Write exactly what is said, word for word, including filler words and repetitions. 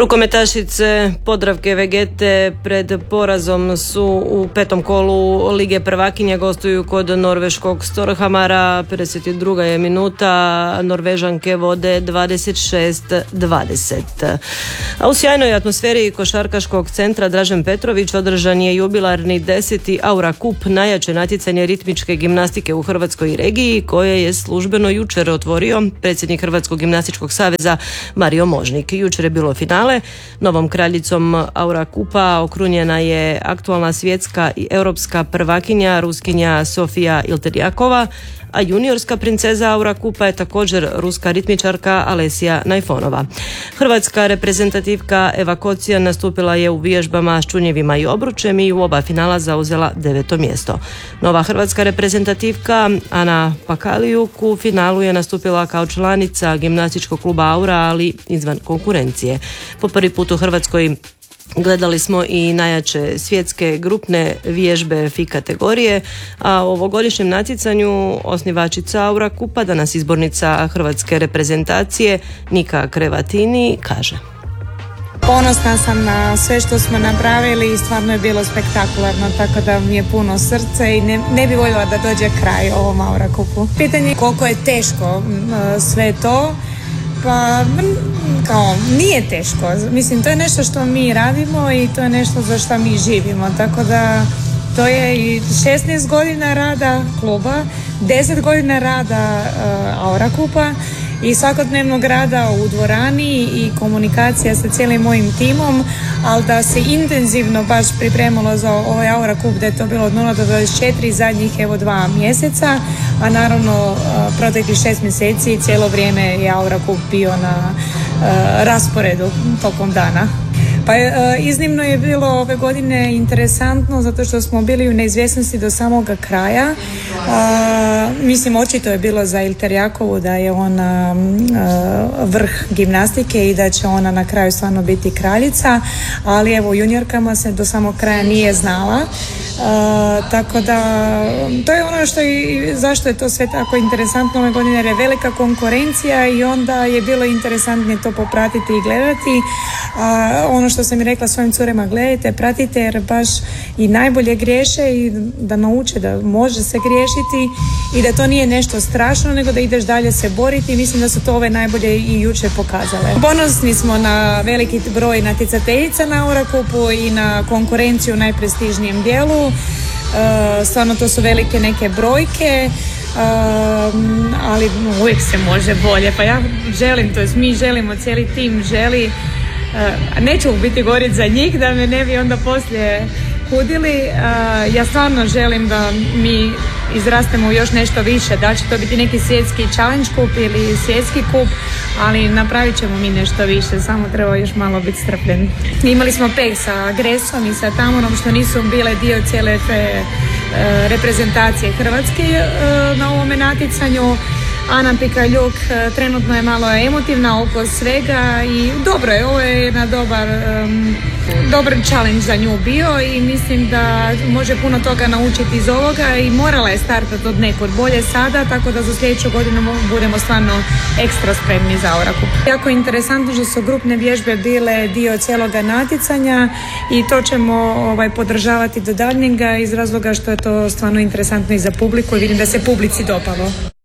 Rukometašice Podravke Vegete pred porazom su u petom kolu Lige prvakinja, gostuju kod norveškog Storhamara. pedeset druga je minuta, Norvežanke vode dvadeset šest dvadeset. A u sjajnoj atmosferi košarkaškog centra Dražen Petrović održan je jubilarni deseti Aura Cup, najjače natjecanje ritmičke gimnastike u Hrvatskoj regiji, koje je službeno jučer otvorio predsjednik Hrvatskog gimnastičkog saveza Mario Možnik. Jučer je bilo finale. Novom kraljicom Aura Cupa okrunjena je aktualna svjetska i europska prvakinja Ruskinja Sofija Ilterjakova, a juniorska princeza Aura Cupa je također ruska ritmičarka Alesija Najfonova. Hrvatska reprezentativka Eva Kocijan nastupila je u vježbama s čunjevima i obručem i u oba finala zauzela deveto mjesto. Nova hrvatska reprezentativka Ana Pakalijuk u finalu je nastupila kao članica gimnastičkog kluba Aura, ali izvan konkurencije. Po prvi put u Hrvatskoj gledali smo i najjače svjetske grupne vježbe F I kategorije, a u ovogodišnjem natjecanju osnivačica Aura Cupa, danas izbornica hrvatske reprezentacije Nika Krevatini, kaže: Ponosna sam na sve što smo napravili i stvarno je bilo spektakularno, tako da mi je puno srce i ne, ne bi voljela da dođe kraj ovom Aura Cupu. Pitanje koliko je teško sve to. Pa, kao, nije teško. Mislim, to je nešto što mi radimo i to je nešto za što mi živimo. Tako da, to je i šesnaest godina rada kluba, deset godina rada uh, Aura Cupa i svakodnevnog rada u dvorani i komunikacija sa cijelim mojim timom, ali da se intenzivno baš pripremalo za ovaj Aura Cup, da je to bilo od nula do dvadeset četiri zadnjih evo dva mjeseca, a naravno proteklih šest mjeseci cijelo vrijeme je Aura Cup bio na uh, rasporedu tokom dana. Pa iznimno je bilo ove godine interesantno zato što smo bili u neizvjesnosti do samoga kraja. A, mislim, očito je bilo za Ilterjakovu da je ona a, vrh gimnastike i da će ona na kraju stvarno biti kraljica, ali evo u juniorkama se do samog kraja nije znala. A, tako da to je ono što i zašto je to sve tako interesantno ove godine, jer je velika konkurencija i onda je bilo interesantnije to popratiti i gledati. A, ono što sam mi rekla svojim curema, gledajte, pratite, jer baš i najbolje griješe i da nauče da može se griješiti i da to nije nešto strašno, nego da ideš dalje se boriti. Mislim da su to ove najbolje i jučer pokazale. Ponosni smo na veliki broj natjecateljica na Aura Cupu i na konkurenciju u najprestižnijem dijelu. E, stvarno to su velike neke brojke. Um, ali uvijek se može bolje, pa ja želim, to jest mi želimo, cijeli tim želi, uh, neću biti gorit za njih da me ne bi onda poslije kudili. Uh, ja stvarno želim da mi izrastemo u još nešto više, da će to biti neki svjetski challenge kup ili svjetski kup, ali napravit ćemo mi nešto više, samo treba još malo biti strpljen. Imali smo peh sa Gresom i sa Tamorom što nisu bile dio cijele te reprezentacije Hrvatske na ovome natjecanju. Ana Pikaljuk trenutno je malo emotivna oko svega i dobro je, ovo je jedna dobar, um, dobar challenge za nju bio i mislim da može puno toga naučiti iz ovoga i morala je startati od nekud bolje sada, tako da za sljedeću godinu budemo stvarno ekstra spremni za Aura Cup. Jako interesantno što su grupne vježbe bile dio cijeloga natjecanja i to ćemo ovaj, podržavati do daljnjega iz razloga što je to stvarno interesantno i za publiku i vidim da se publici dopalo.